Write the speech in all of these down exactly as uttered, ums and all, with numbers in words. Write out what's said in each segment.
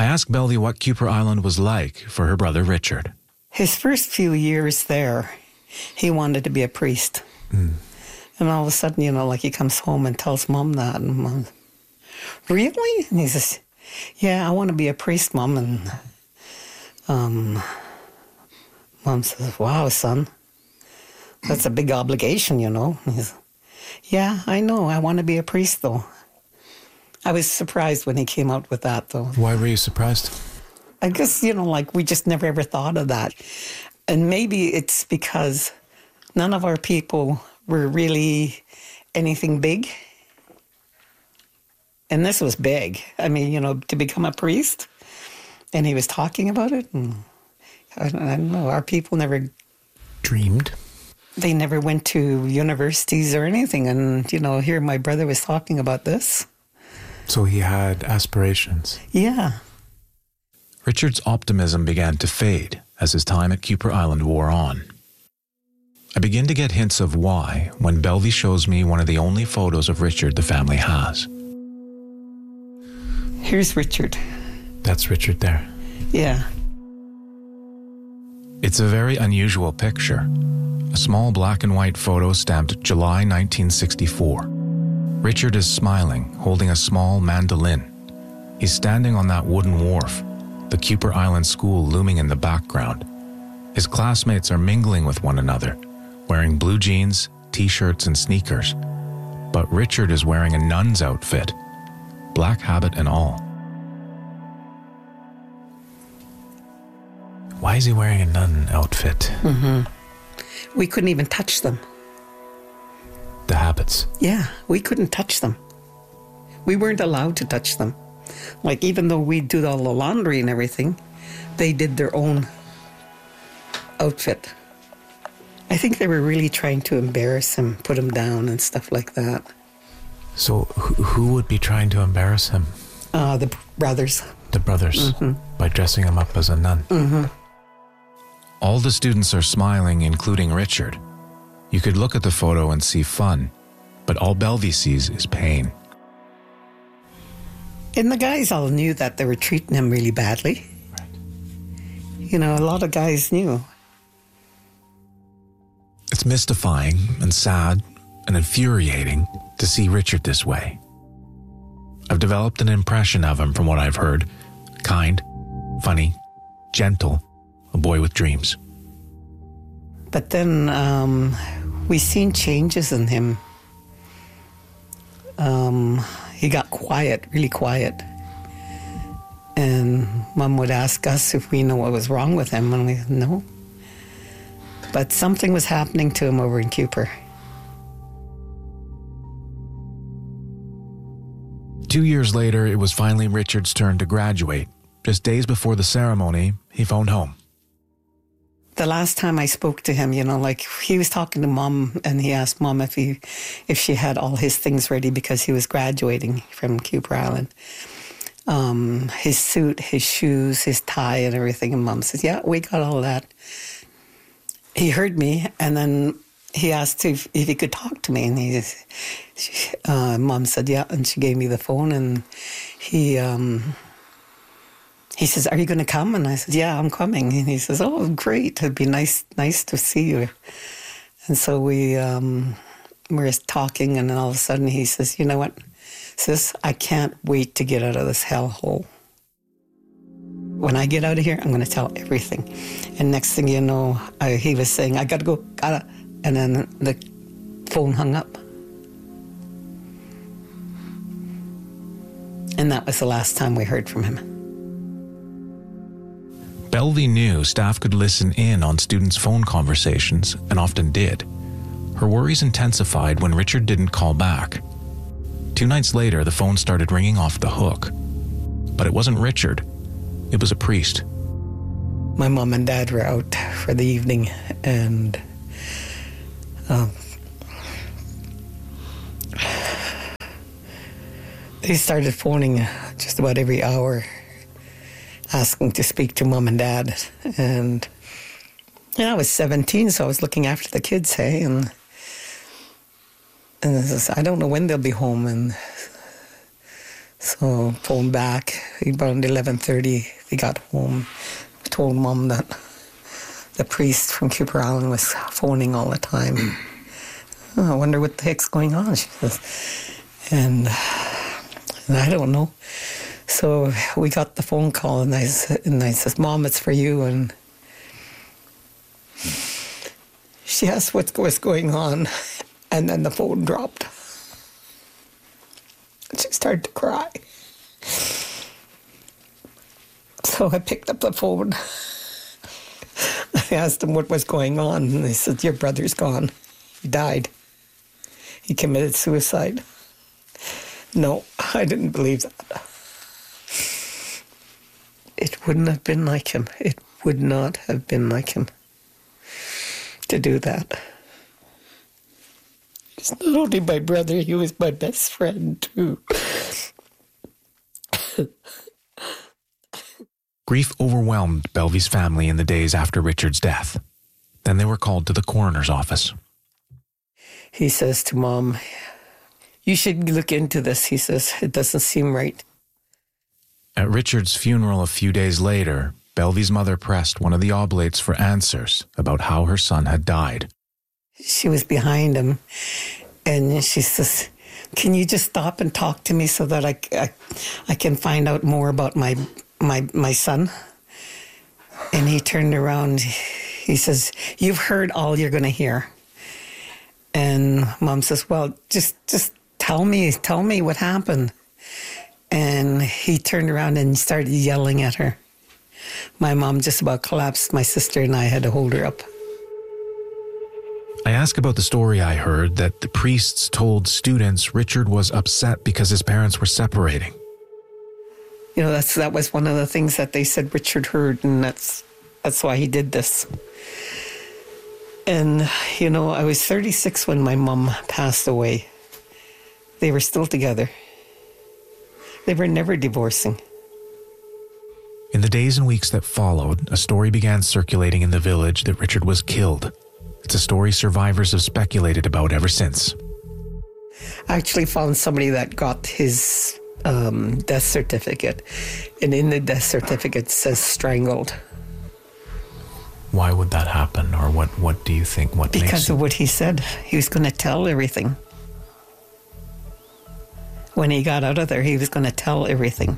I asked Belvy what Kuper Island was like for her brother Richard. His first few years there, he wanted to be a priest. Mm. And all of a sudden, you know, like he comes home and tells Mom that. And Mom, really? And he says, yeah, I want to be a priest, Mom. And um, Mom says, wow, son, that's a big obligation, you know. And he says, yeah, I know. I want to be a priest, though. I was surprised when he came out with that, though. Why were you surprised? I guess, you know, like we just never ever thought of that. And maybe it's because none of our people were really anything big. And this was big. I mean, you know, to become a priest. And he was talking about it. And I don't, I don't know, our people never dreamed. They never went to universities or anything. And, you know, here my brother was talking about this. So he had aspirations. Yeah. Richard's optimism began to fade as his time at Kuper Island wore on. I begin to get hints of why when Belvy shows me one of the only photos of Richard the family has. Here's Richard. That's Richard there. Yeah. It's a very unusual picture. A small black and white photo stamped July nineteen sixty-four. Richard is smiling, holding a small mandolin. He's standing on that wooden wharf, the Kuper Island School looming in the background. His classmates are mingling with one another, wearing blue jeans, t-shirts, and sneakers. But Richard is wearing a nun's outfit, black habit and all. Why is he wearing a nun outfit? Mm-hmm. We couldn't even touch them. The habits. Yeah, we couldn't touch them. We weren't allowed to touch them. Like, even though we did all the laundry and everything, they did their own outfit. I think they were really trying to embarrass him, put him down and stuff like that. So who, who would be trying to embarrass him? Uh, the brothers. The brothers, mm-hmm. By dressing him up as a nun. Mm-hmm. All the students are smiling, including Richard. You could look at the photo and see fun, but all Belvy sees is pain. And the guys all knew that they were treating him really badly. Right. You know, a lot of guys knew. It's mystifying and sad and infuriating to see Richard this way. I've developed an impression of him from what I've heard. Kind, funny, gentle, a boy with dreams. But then um, we seen changes in him. Um, he got quiet, really quiet. And Mom would ask us if we know what was wrong with him, and we said, no. But something was happening to him over in Kuper. Two years later, it was finally Richard's turn to graduate. Just days before the ceremony, he phoned home. The last time I spoke to him, you know, like he was talking to Mom, and he asked Mom if he, if she had all his things ready because he was graduating from Kuper Island. Um, his suit, his shoes, his tie and everything. And Mom says, yeah, we got all that. He heard me, and then he asked if, if he could talk to me. And he, uh, Mom said, yeah, and she gave me the phone, and he... Um, He says, are you going to come? And I said, yeah, I'm coming. And he says, oh, great. It'd be nice nice to see you. And so we um, were talking, and then all of a sudden he says, you know what, sis, I can't wait to get out of this hellhole. When I get out of here, I'm going to tell everything. And next thing you know, I, he was saying, I got to go, gotta. And then the phone hung up. And that was the last time we heard from him. Belvy knew staff could listen in on students' phone conversations, and often did. Her worries intensified when Richard didn't call back. Two nights later, the phone started ringing off the hook. But it wasn't Richard. It was a priest. My mom and dad were out for the evening, and um, they started phoning just about every hour, asking to speak to Mom and Dad. And you know, I was seventeen, so I was looking after the kids, hey, and and I, says, I don't know when they'll be home. And So phoned back. About eleven thirty, they got home. Told Mom that the priest from Cooper Island was phoning all the time. Oh, I wonder what the heck's going on, she says. And, and I don't know. So we got the phone call, and I, and I says, Mom, it's for you. And she asked what was going on, and then the phone dropped. She started to cry. So I picked up the phone. I asked him what was going on, and they said, your brother's gone. He died. He committed suicide. No, I didn't believe that. It wouldn't have been like him. It would not have been like him to do that. He's not only my brother, he was my best friend, too. Grief overwhelmed Belvey's family in the days after Richard's death. Then they were called to the coroner's office. He says to Mom, you should look into this. He says, it doesn't seem right. At Richard's funeral a few days later, Belvey's mother pressed one of the oblates for answers about how her son had died. She was behind him, and she says, can you just stop and talk to me so that I, I, I can find out more about my my my son? And he turned around. He says, you've heard all you're going to hear. And Mom says, well, just just tell me, tell me what happened. And he turned around and started yelling at her. My mom just about collapsed. My sister and I had to hold her up. I ask about the story I heard that the priests told students Richard was upset because his parents were separating. You know, that's that was one of the things that they said Richard heard, and that's that's why he did this. And, you know, I was thirty-six when my mom passed away. They were still together. They were never divorcing. In the days and weeks that followed, a story began circulating in the village that Richard was killed. It's a story survivors have speculated about ever since. I actually found somebody that got his um, death certificate, and in the death certificate it says strangled. Why would that happen, or what, what do you think? What Because makes of what he said. He was going to tell everything. When he got out of there, he was going to tell everything.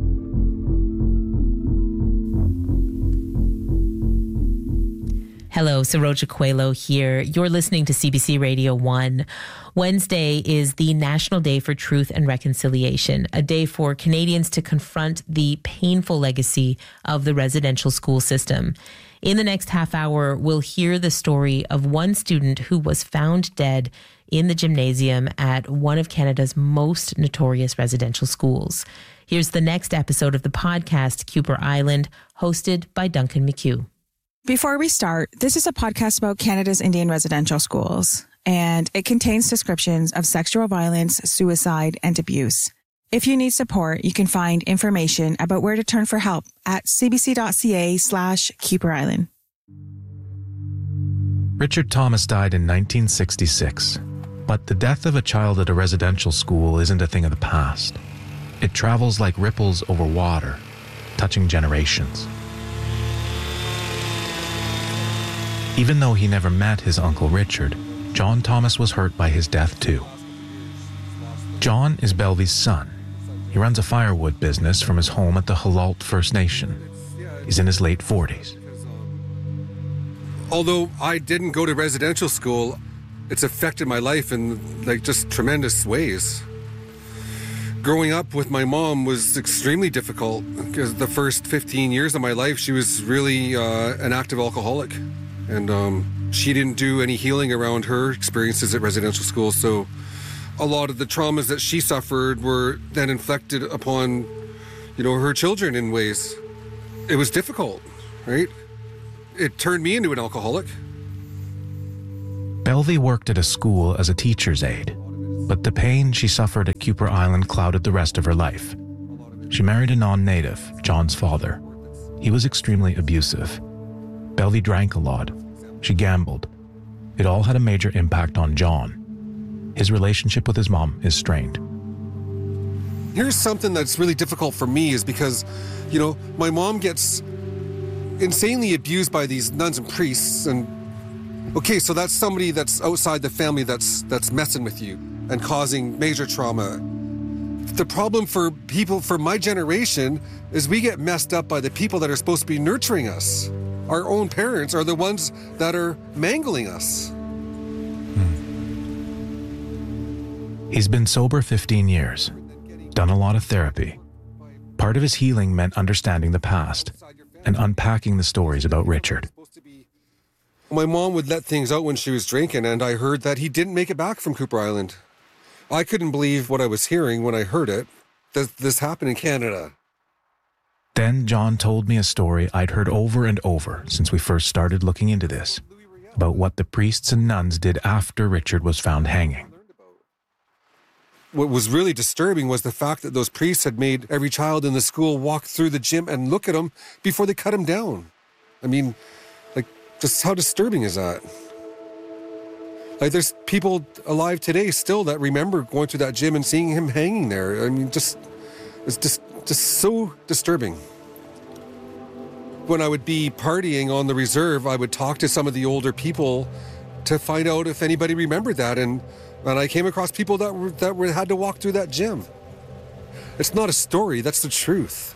Hello, Saroja Coelho here. You're listening to C B C Radio one. Wednesday is the National Day for Truth and Reconciliation, a day for Canadians to confront the painful legacy of the residential school system. In the next half hour, we'll hear the story of one student who was found dead in the gymnasium at one of Canada's most notorious residential schools. Here's the next episode of the podcast, Cooper Island, hosted by Duncan McHugh. Before we start, this is a podcast about Canada's Indian residential schools, and it contains descriptions of sexual violence, suicide, and abuse. If you need support, you can find information about where to turn for help at cbc.ca slash Cooper Island. Richard Thomas died in nineteen sixty-six, but the death of a child at a residential school isn't a thing of the past. It travels like ripples over water, touching generations. Even though he never met his Uncle Richard, John Thomas was hurt by his death too. John is Belvey's son. He runs a firewood business from his home at the Halalt First Nation. He's in his late forties. Although I didn't go to residential school, it's affected my life in like just tremendous ways. Growing up with my mom was extremely difficult because the first fifteen years of my life, she was really uh, an active alcoholic. And um, she didn't do any healing around her experiences at residential school. So a lot of the traumas that she suffered were then inflicted upon, you know, her children in ways. It was difficult, right? It turned me into an alcoholic. Belvey worked at a school as a teacher's aide, but the pain she suffered at Cooper Island clouded the rest of her life. She married a non-native, John's father. He was extremely abusive. Belvey drank a lot. She gambled. It all had a major impact on John. His relationship with his mom is strained. Here's something that's really difficult for me is because, you know, my mom gets insanely abused by these nuns and priests. And, okay, so that's somebody that's outside the family that's that's messing with you and causing major trauma. The problem for people, for my generation, is we get messed up by the people that are supposed to be nurturing us. Our own parents are the ones that are mangling us. Hmm. He's been sober fifteen years, done a lot of therapy. Part of his healing meant understanding the past and unpacking the stories about Richard. My mom would let things out when she was drinking, and I heard that he didn't make it back from Cooper Island. I couldn't believe what I was hearing when I heard it, that this happened in Canada. Then John told me a story I'd heard over and over since we first started looking into this, about what the priests and nuns did after Richard was found hanging. What was really disturbing was the fact that those priests had made every child in the school walk through the gym and look at him before they cut him down. I mean, like, just how disturbing is that? Like, there's people alive today still that remember going through that gym and seeing him hanging there. I mean, just, it's just, just so disturbing. When I would be partying on the reserve, I would talk to some of the older people to find out if anybody remembered that. And And I came across people that were, that were, had to walk through that gym. It's not a story, that's the truth.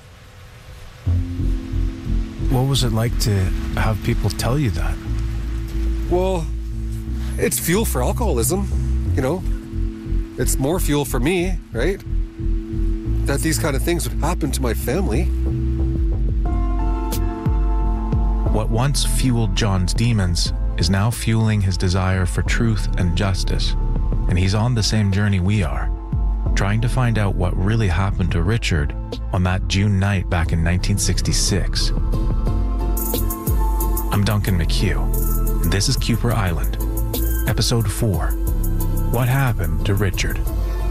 What was it like to have people tell you that? Well, it's fuel for alcoholism, you know. It's more fuel for me, right? That these kind of things would happen to my family. What once fueled John's demons is now fueling his desire for truth and justice, and he's on the same journey we are, trying to find out what really happened to Richard on that June night back in nineteen sixty-six. I'm Duncan McHugh, and this is Cooper Island, Episode four, What Happened to Richard?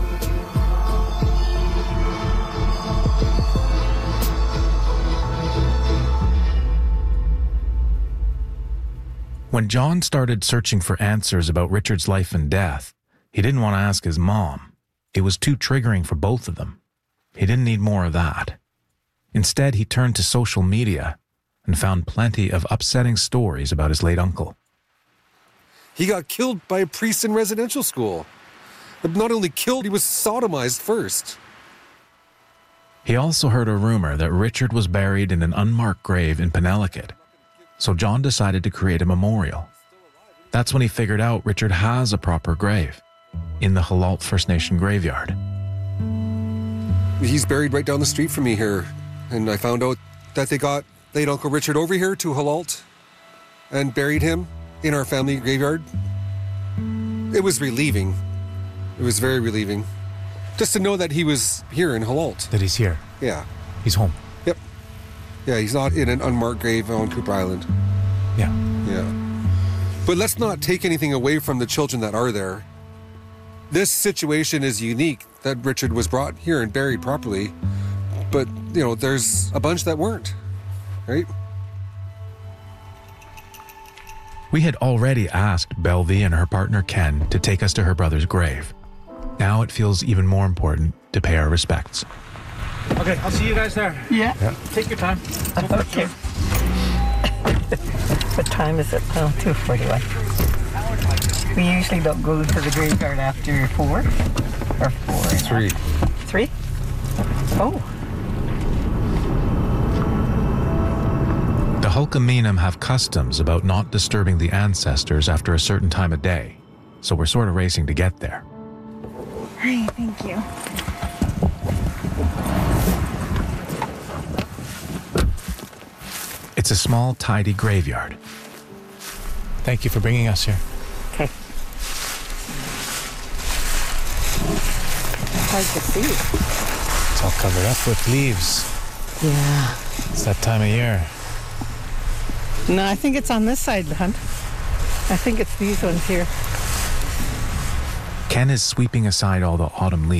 When John started searching for answers about Richard's life and death, he didn't want to ask his mom. It was too triggering for both of them. He didn't need more of that. Instead, he turned to social media and found plenty of upsetting stories about his late uncle. He got killed by a priest in residential school. But not only killed, he was sodomized first. He also heard a rumor that Richard was buried in an unmarked grave in Penelakut. So John decided to create a memorial. That's when he figured out Richard has a proper grave in the Halalt First Nation graveyard. He's buried right down the street from me here. And I found out that they got late Uncle Richard over here to Halalt and buried him in our family graveyard. It was relieving. It was very relieving. Just to know that he was here in Halalt. That he's here. Yeah. He's home. Yep. Yeah, he's not in an unmarked grave on Cooper Island. Yeah. Yeah. But let's not take anything away from the children that are there. This situation is unique that Richard was brought here and buried properly. But, you know, there's a bunch that weren't, right? We had already asked Belvie and her partner Ken to take us to her brother's grave. Now it feels even more important to pay our respects. Okay, I'll see you guys there. Yeah. Yeah. Take your time. Okay. What time is it? Oh, two forty-one. We usually don't go to the graveyard after four or four. Three. Three? Oh. The Hulkaminam have customs about not disturbing the ancestors after a certain time of day, so we're sort of racing to get there. Hi, thank you. It's a small, tidy graveyard. Thank you for bringing us here. Okay. Hard to see. It's all covered up with leaves. Yeah. It's that time of year. No, I think it's on this side, Hunt. I think it's these ones here. Ken is sweeping aside all the autumn leaves.